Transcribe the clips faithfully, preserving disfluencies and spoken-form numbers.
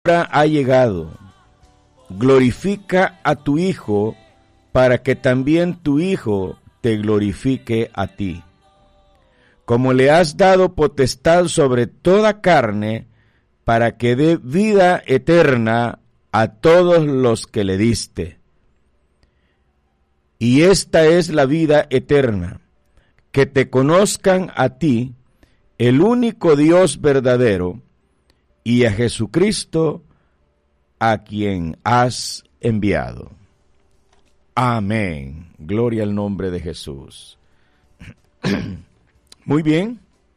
hora ha llegado. Glorifica a tu Hijo, para que también tu Hijo te glorifique a ti. Como le has dado potestad sobre toda carne, para que dé vida eterna a todos los que le diste. Y esta es la vida eterna, que te conozcan a ti, el único Dios verdadero, y a Jesucristo, a quien has enviado. Amén. Gloria al nombre de Jesús. Muy bien.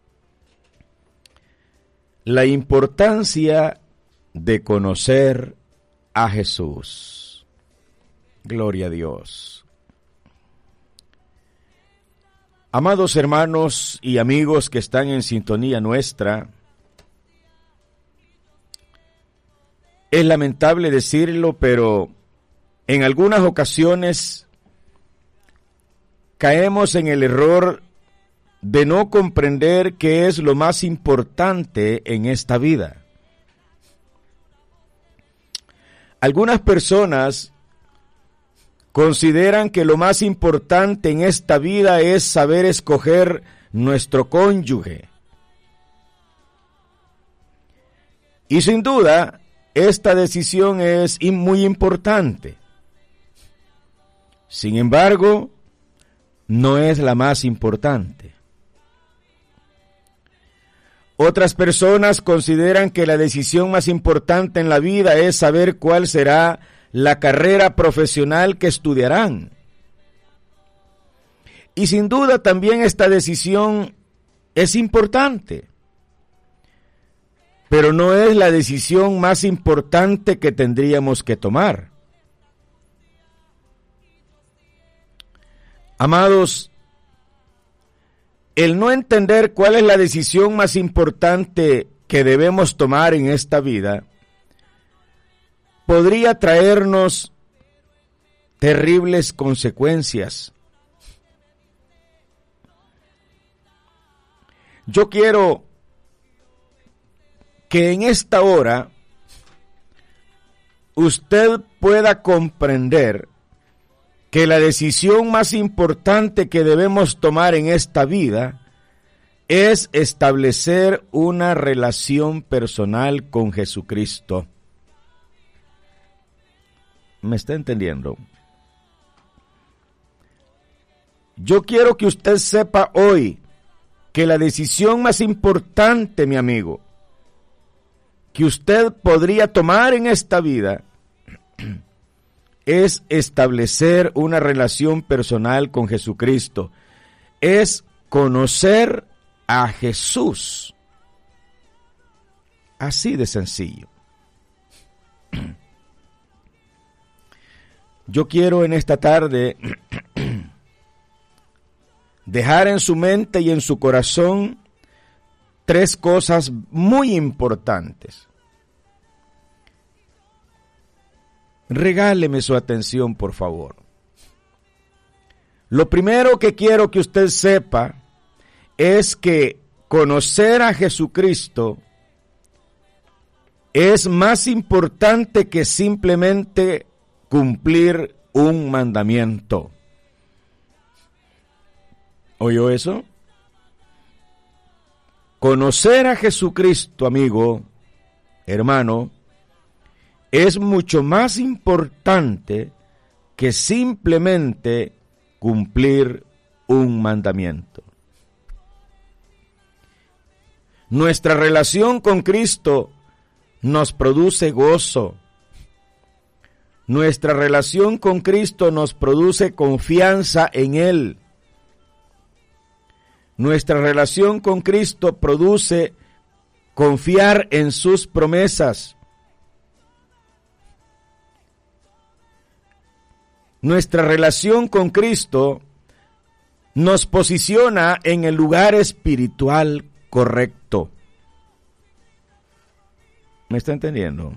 La importancia de conocer a Jesús. Gloria a Dios. Amados hermanos y amigos que están en sintonía nuestra, es lamentable decirlo, pero en algunas ocasiones caemos en el error de no comprender qué es lo más importante en esta vida. Algunas personas consideran que lo más importante en esta vida es saber escoger nuestro cónyuge. Y sin duda, esta decisión es muy importante. Sin embargo, no es la más importante. Otras personas consideran que la decisión más importante en la vida es saber cuál será la carrera profesional que estudiarán. Y sin duda también esta decisión es importante, pero no es la decisión más importante que tendríamos que tomar. Amados, el no entender cuál es la decisión más importante que debemos tomar en esta vida podría traernos terribles consecuencias. Yo quiero que en esta hora usted pueda comprender que la decisión más importante que debemos tomar en esta vida es establecer una relación personal con Jesucristo. ¿Me está entendiendo? Yo quiero que usted sepa hoy que la decisión más importante, mi amigo, que usted podría tomar en esta vida es establecer una relación personal con Jesucristo. Es conocer a Jesús. Así de sencillo. Yo quiero en esta tarde dejar en su mente y en su corazón tres cosas muy importantes. Regáleme su atención, por favor. Lo primero que quiero que usted sepa es que conocer a Jesucristo es más importante que simplemente cumplir un mandamiento. ¿Oyó eso? Conocer a Jesucristo, amigo, hermano, es mucho más importante que simplemente cumplir un mandamiento. Nuestra relación con Cristo nos produce gozo. Nuestra relación con Cristo nos produce confianza en Él. Nuestra relación con Cristo produce confiar en sus promesas. Nuestra relación con Cristo nos posiciona en el lugar espiritual correcto. ¿Me está entendiendo?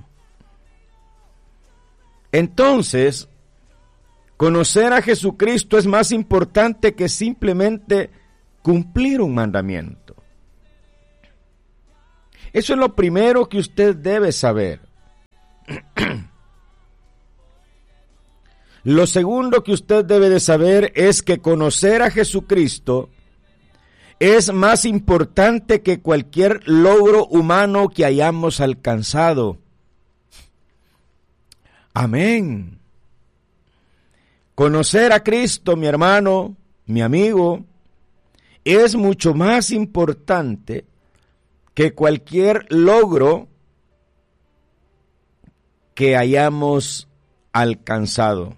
Entonces, conocer a Jesucristo es más importante que simplemente cumplir un mandamiento. Eso es lo primero que usted debe saber. Lo segundo que usted debe de saber es que conocer a Jesucristo es más importante que cualquier logro humano que hayamos alcanzado. Amén. Conocer a Cristo, mi hermano, mi amigo, es mucho más importante que cualquier logro que hayamos alcanzado.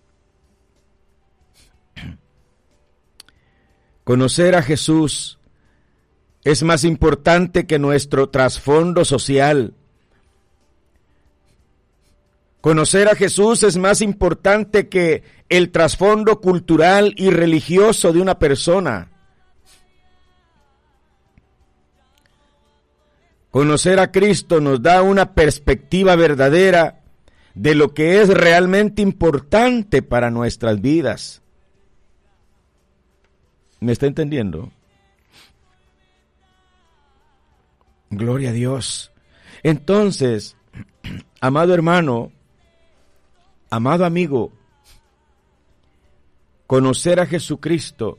Conocer a Jesús es más importante que nuestro trasfondo social. Conocer a Jesús es más importante que el trasfondo cultural y religioso de una persona. Conocer a Cristo nos da una perspectiva verdadera de lo que es realmente importante para nuestras vidas. ¿Me está entendiendo? Gloria a Dios. Entonces, amado hermano, amado amigo, conocer a Jesucristo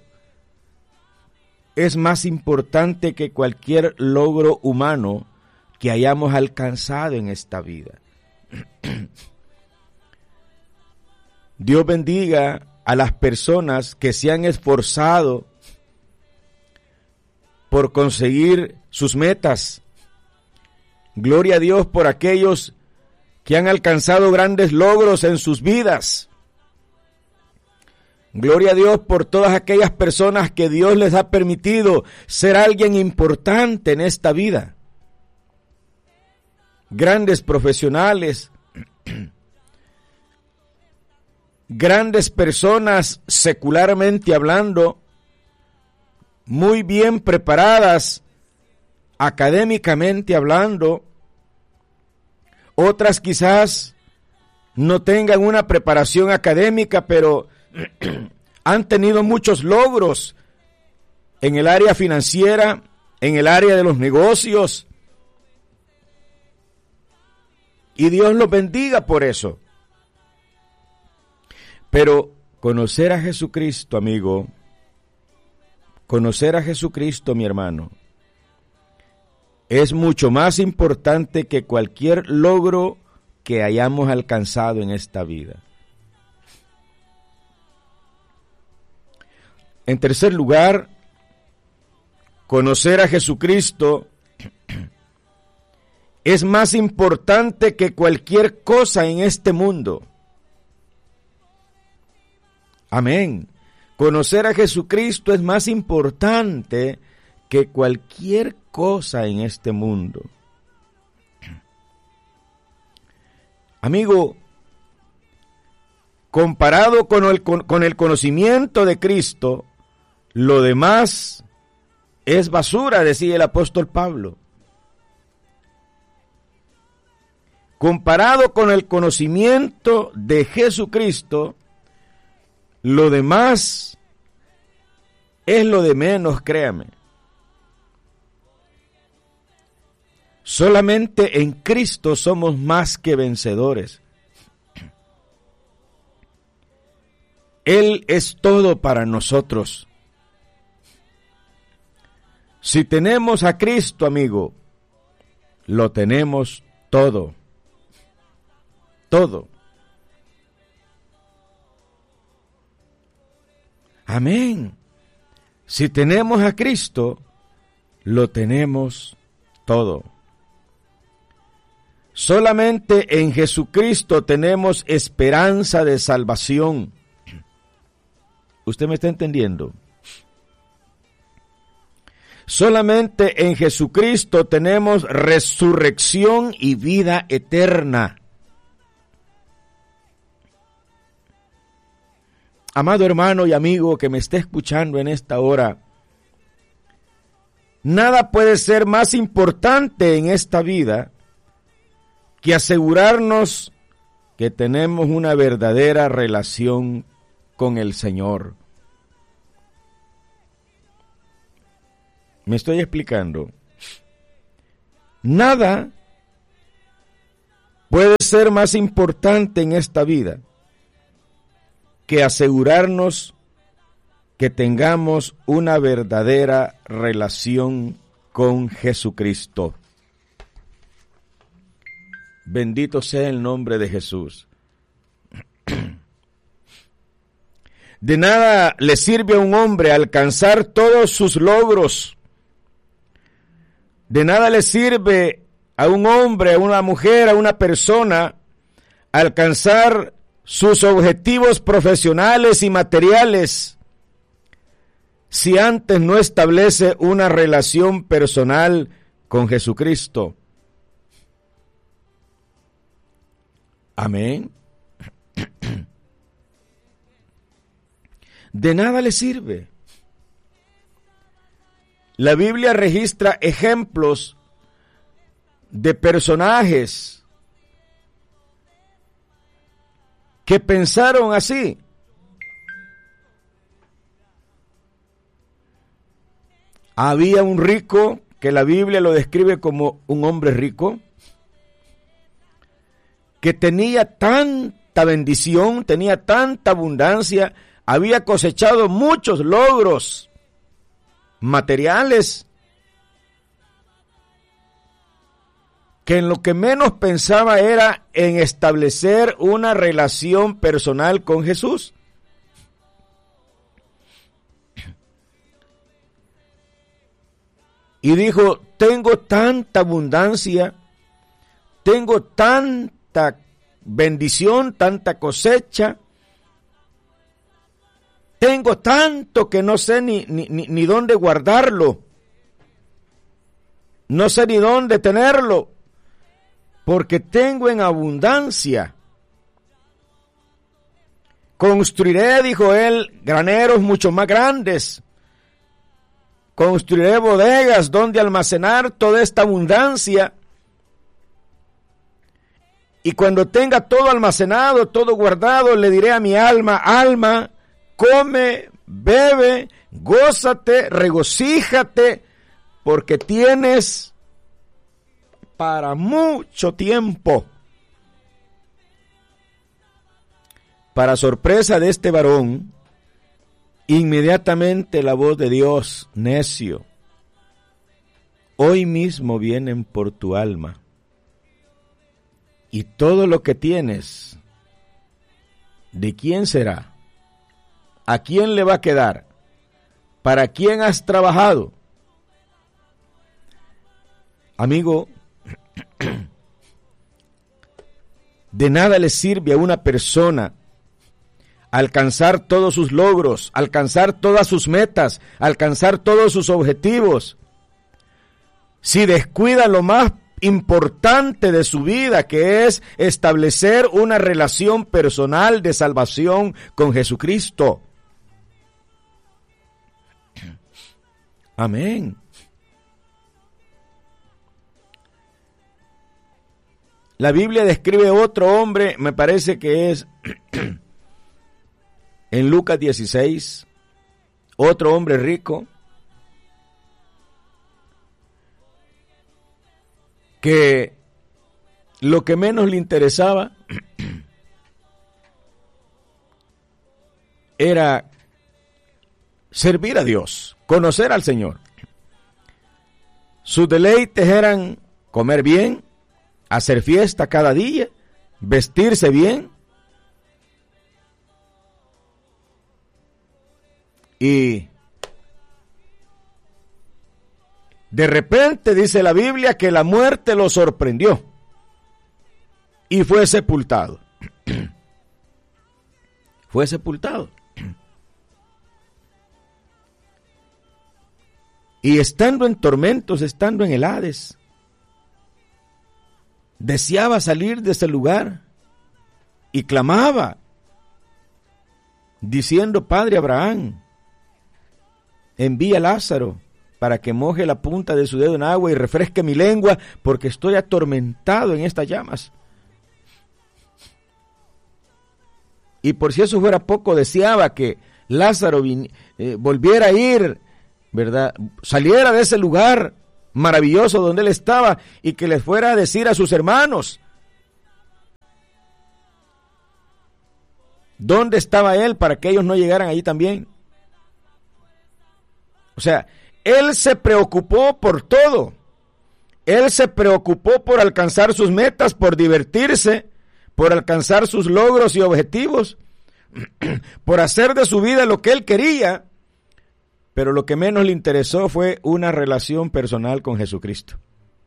es más importante que cualquier logro humano que hayamos alcanzado en esta vida. Dios bendiga a las personas que se han esforzado por conseguir sus metas. Gloria a Dios por aquellos que han alcanzado grandes logros en sus vidas. Gloria a Dios por todas aquellas personas que Dios les ha permitido ser alguien importante en esta vida. Grandes profesionales, grandes personas secularmente hablando, muy bien preparadas académicamente hablando, otras quizás no tengan una preparación académica, pero han tenido muchos logros en el área financiera, en el área de los negocios, y Dios los bendiga por eso. Pero conocer a Jesucristo, amigo, conocer a Jesucristo, mi hermano, es mucho más importante que cualquier logro que hayamos alcanzado en esta vida. En tercer lugar, conocer a Jesucristo es más importante que cualquier cosa en este mundo. Amén. Conocer a Jesucristo es más importante que cualquier cosa en este mundo. Amigo, comparado con el, con, con el conocimiento de Cristo, lo demás es basura, decía el apóstol Pablo. Comparado con el conocimiento de Jesucristo, lo demás es lo de menos, créame. Solamente en Cristo somos más que vencedores. Él es todo para nosotros. Si tenemos a Cristo, amigo, lo tenemos todo. Todo. Amén. Si tenemos a Cristo, lo tenemos todo. Solamente en Jesucristo tenemos esperanza de salvación. ¿Usted me está entendiendo? Solamente en Jesucristo tenemos resurrección y vida eterna. Amado hermano y amigo que me esté escuchando en esta hora, nada puede ser más importante en esta vida que asegurarnos que tenemos una verdadera relación con el Señor. ¿Me estoy explicando? Nada puede ser más importante en esta vida que asegurarnos que tengamos una verdadera relación con Jesucristo. Bendito sea el nombre de Jesús. De nada le sirve a un hombre alcanzar todos sus logros. De nada le sirve a un hombre, a una mujer, a una persona alcanzar sus objetivos profesionales y materiales si antes no establece una relación personal con Jesucristo. Amén. De nada le sirve. La Biblia registra ejemplos de personajes que pensaron así. Había un rico que la Biblia lo describe como un hombre rico, que tenía tanta bendición, tenía tanta abundancia, había cosechado muchos logros materiales, que en lo que menos pensaba era en establecer una relación personal con Jesús. Y dijo, tengo tanta abundancia, tengo tanta bendición, tanta cosecha, tengo tanto que no sé ni, ni, ni, ni dónde guardarlo, no sé ni dónde tenerlo, porque tengo en abundancia. Construiré, dijo él, graneros mucho más grandes. Construiré bodegas donde almacenar toda esta abundancia. Y cuando tenga todo almacenado, todo guardado, le diré a mi alma, alma, come, bebe, gózate, regocíjate, porque tienes para mucho tiempo. Para sorpresa de este varón, inmediatamente la voz de Dios, necio, hoy mismo vienen por tu alma, y todo lo que tienes, ¿de quién será? ¿A quién le va a quedar? ¿Para quién has trabajado? Amigo, de nada le sirve a una persona alcanzar todos sus logros, alcanzar todas sus metas, alcanzar todos sus objetivos, si descuida lo más importante de su vida, que es establecer una relación personal de salvación con Jesucristo. Amén. La Biblia describe otro hombre, me parece que es en Lucas dieciséis, otro hombre rico, que lo que menos le interesaba era servir a Dios, conocer al Señor. Sus deleites eran comer bien, hacer fiesta cada día, vestirse bien. Y de repente dice la Biblia que la muerte lo sorprendió y fue sepultado. Fue sepultado. Y estando en tormentos, estando en el Hades, deseaba salir de ese lugar y clamaba, diciendo, Padre Abraham, envía a Lázaro para que moje la punta de su dedo en agua y refresque mi lengua, porque estoy atormentado en estas llamas. Y por si eso fuera poco, deseaba que Lázaro vin- eh, volviera a ir, ¿verdad? Saliera de ese lugar maravilloso donde él estaba y que le fuera a decir a sus hermanos ¿Dónde estaba él para que ellos no llegaran allí también? O sea, él se preocupó por todo. Él se preocupó por alcanzar sus metas, por divertirse, por alcanzar sus logros y objetivos, por hacer de su vida lo que él quería, pero lo que menos le interesó fue una relación personal con Jesucristo.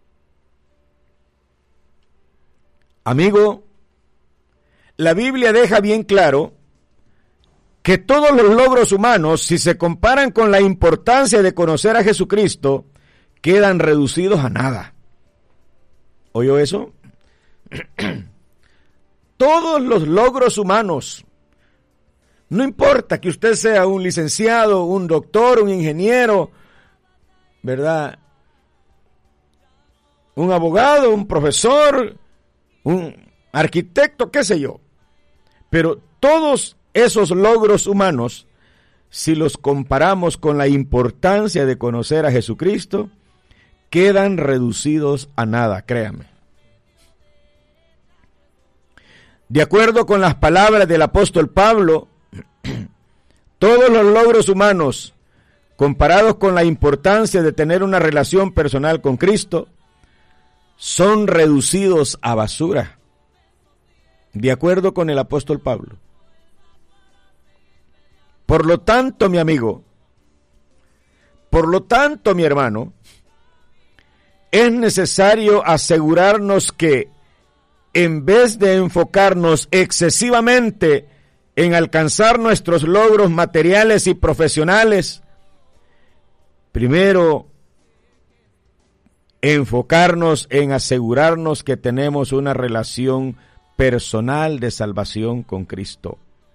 Amigo, la Biblia deja bien claro que todos los logros humanos, si se comparan con la importancia de conocer a Jesucristo, quedan reducidos a nada. ¿Oyó eso? Todos los logros humanos, no importa que usted sea un licenciado, un doctor, un ingeniero, ¿verdad? Un abogado, un profesor, un arquitecto, qué sé yo. Pero todos esos logros humanos, si los comparamos con la importancia de conocer a Jesucristo, quedan reducidos a nada, créame. De acuerdo con las palabras del apóstol Pablo, todos los logros humanos, comparados con la importancia de tener una relación personal con Cristo, son reducidos a basura. De acuerdo con el apóstol Pablo. Por lo tanto, mi amigo, por lo tanto, mi hermano, es necesario asegurarnos que, en vez de enfocarnos excesivamente en alcanzar nuestros logros materiales y profesionales, primero enfocarnos en asegurarnos que tenemos una relación personal de salvación con Cristo.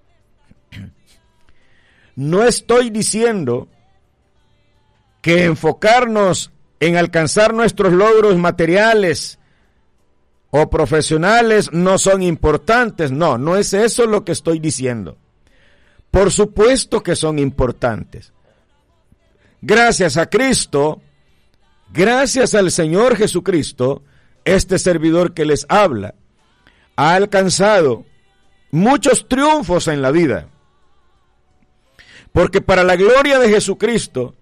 No estoy diciendo que enfocarnos en alcanzar nuestros logros materiales o profesionales no son importantes. No, no es eso lo que estoy diciendo. Por supuesto que son importantes. Gracias a Cristo, gracias al Señor Jesucristo, este servidor que les habla ha alcanzado muchos triunfos en la vida. Porque para la gloria de Jesucristo,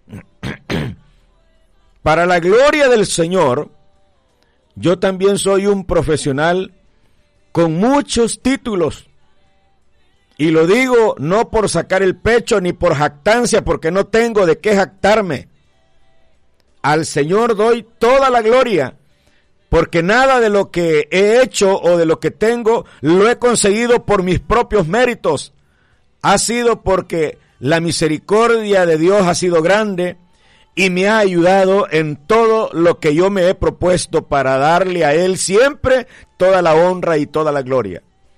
para la gloria del Señor, yo también soy un profesional con muchos títulos. Y lo digo no por sacar el pecho ni por jactancia, porque no tengo de qué jactarme. Al Señor doy toda la gloria, porque nada de lo que he hecho o de lo que tengo lo he conseguido por mis propios méritos. Ha sido porque la misericordia de Dios ha sido grande y me ha ayudado en todo lo que yo me he propuesto para darle a Él siempre toda la honra y toda la gloria.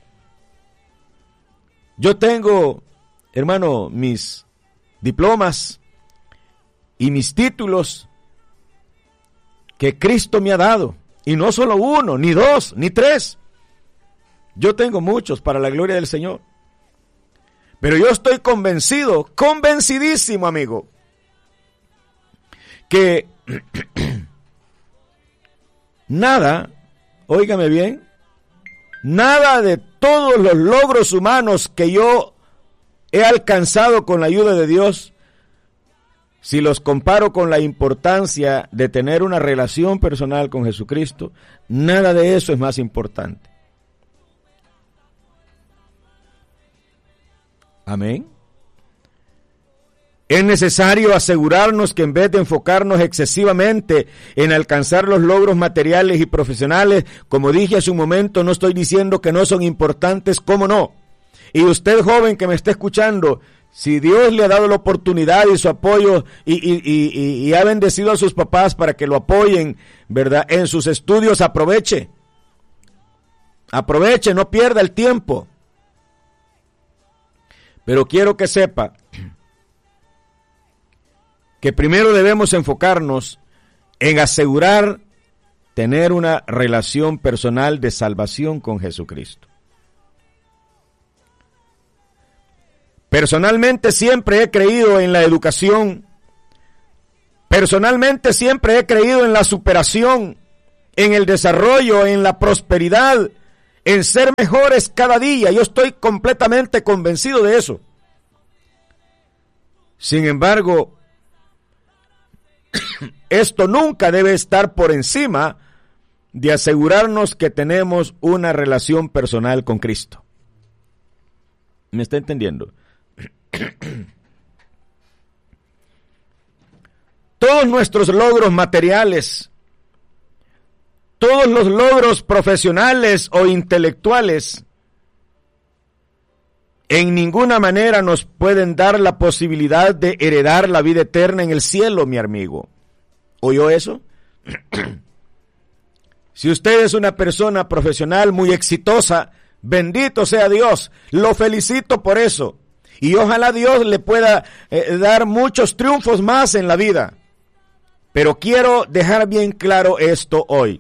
Yo tengo, hermano, mis diplomas y mis títulos que Cristo me ha dado. Y no solo uno, ni dos, ni tres. Yo tengo muchos para la gloria del Señor. Pero yo estoy convencido, convencidísimo, amigo, que nada, óigame bien, nada de todos los logros humanos que yo he alcanzado con la ayuda de Dios, si los comparo con la importancia de tener una relación personal con Jesucristo, nada de eso es más importante. Amén. Es necesario asegurarnos que en vez de enfocarnos excesivamente en alcanzar los logros materiales y profesionales, como dije hace un momento, no estoy diciendo que no son importantes, ¿cómo no? Y usted, joven que me está escuchando, si Dios le ha dado la oportunidad y su apoyo y, y, y, y ha bendecido a sus papás para que lo apoyen, ¿verdad?, en sus estudios, aproveche. Aproveche, no pierda el tiempo. Pero quiero que sepa que primero debemos enfocarnos en asegurar tener una relación personal de salvación con Jesucristo. Personalmente siempre he creído en la educación. Personalmente siempre he creído en la superación, en el desarrollo, en la prosperidad, en ser mejores cada día. Yo estoy completamente convencido de eso. Sin embargo, esto nunca debe estar por encima de asegurarnos que tenemos una relación personal con Cristo. ¿Me está entendiendo? Todos nuestros logros materiales, todos los logros profesionales o intelectuales, en ninguna manera nos pueden dar la posibilidad de heredar la vida eterna en el cielo, mi amigo. ¿Oyó eso? Si usted es una persona profesional muy exitosa, bendito sea Dios, lo felicito por eso. Y ojalá Dios le pueda eh, dar muchos triunfos más en la vida. Pero quiero dejar bien claro esto hoy.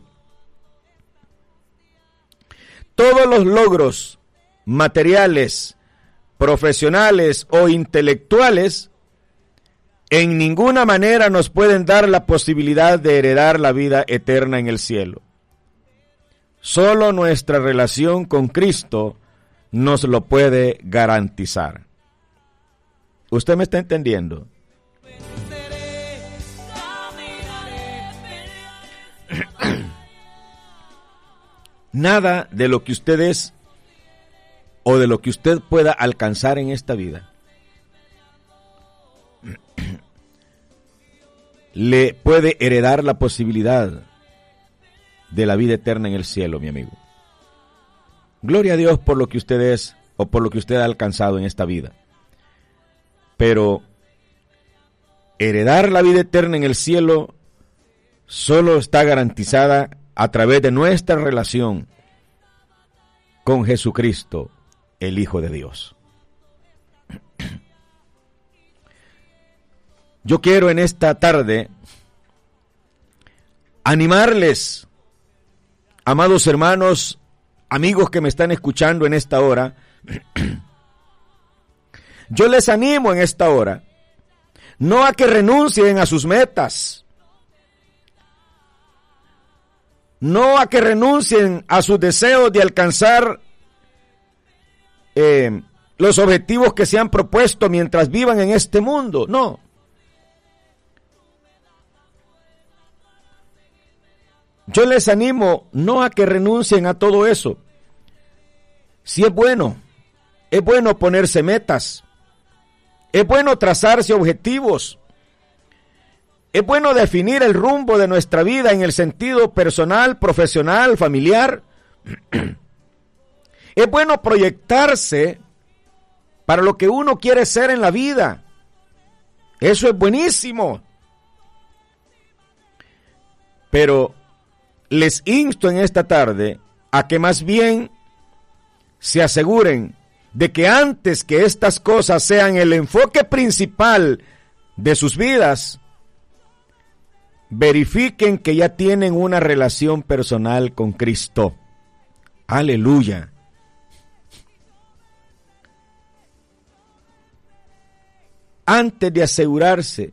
Todos los logros materiales, profesionales o intelectuales en ninguna manera nos pueden dar la posibilidad de heredar la vida eterna en el cielo. Solo nuestra relación con Cristo nos lo puede garantizar. ¿Usted me está entendiendo? Nada de lo que usted es o de lo que usted pueda alcanzar en esta vida le puede heredar la posibilidad de la vida eterna en el cielo, mi amigo. Gloria a Dios por lo que usted es o por lo que usted ha alcanzado en esta vida. Pero heredar la vida eterna en el cielo solo está garantizada a través de nuestra relación con Jesucristo, el Hijo de Dios. Yo quiero en esta tarde animarles, amados hermanos, amigos que me están escuchando en esta hora. Yo les animo en esta hora, no a que renuncien a sus metas, no a que renuncien a sus deseos de alcanzar eh, los objetivos que se han propuesto mientras vivan en este mundo, no. Yo les animo no a que renuncien a todo eso. Si es bueno, es bueno ponerse metas, es bueno trazarse objetivos, es bueno definir el rumbo de nuestra vida en el sentido personal, profesional, familiar. Es bueno proyectarse para lo que uno quiere ser en la vida. Eso es buenísimo. Pero les insto en esta tarde a que más bien se aseguren de que antes que estas cosas sean el enfoque principal de sus vidas, verifiquen que ya tienen una relación personal con Cristo. Aleluya. Antes de asegurarse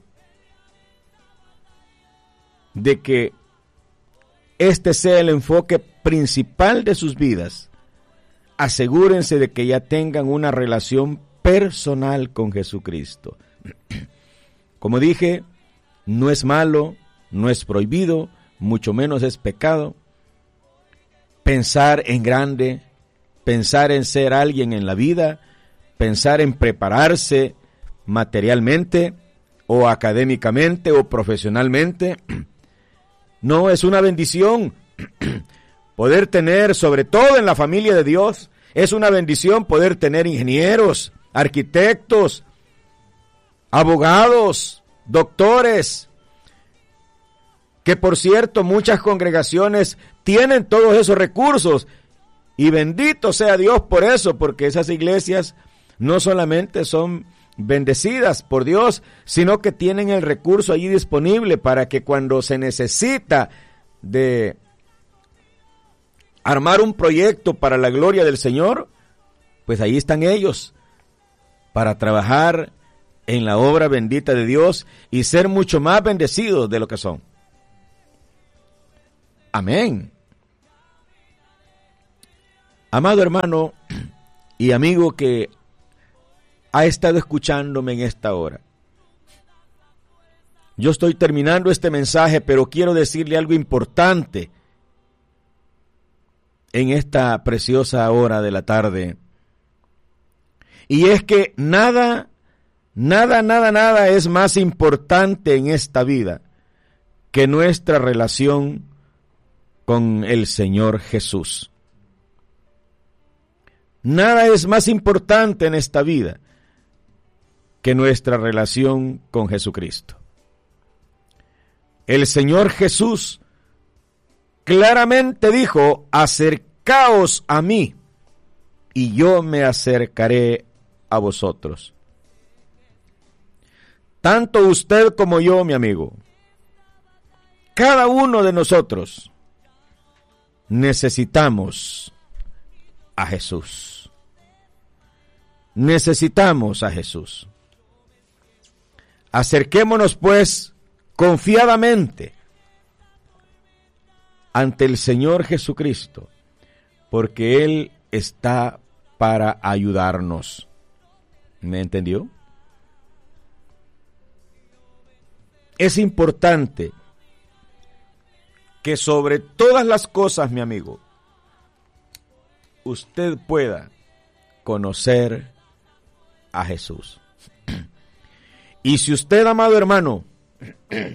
de que este sea el enfoque principal de sus vidas, asegúrense de que ya tengan una relación personal con Jesucristo. Como dije, no es malo, no es prohibido, mucho menos es pecado pensar en grande, pensar en ser alguien en la vida, pensar en prepararse materialmente o académicamente o profesionalmente. No, es una bendición poder tener, sobre todo en la familia de Dios, es una bendición poder tener ingenieros, arquitectos, abogados, doctores, que por cierto muchas congregaciones tienen todos esos recursos y bendito sea Dios por eso, porque esas iglesias no solamente son bendecidas por Dios, sino que tienen el recurso allí disponible para que cuando se necesita de armar un proyecto para la gloria del Señor, pues ahí están ellos para trabajar en la obra bendita de Dios y ser mucho más bendecidos de lo que son. Amén. Amado hermano y amigo que ha estado escuchándome en esta hora, yo estoy terminando este mensaje, pero quiero decirle algo importante en esta preciosa hora de la tarde. Y es que nada, nada, nada, nada es más importante en esta vida que nuestra relación con el Señor Jesús. Nada es más importante en esta vida que nuestra relación con Jesucristo. El Señor Jesús claramente dijo: acercaos a mí y yo me acercaré a vosotros. Tanto usted como yo, mi amigo, cada uno de nosotros necesitamos a Jesús. Necesitamos a Jesús. Acerquémonos pues confiadamente ante el Señor Jesucristo, porque Él está para ayudarnos. ¿Me entendió? Es importante que sobre todas las cosas, mi amigo, usted pueda conocer a Jesús. Y si usted, amado hermano,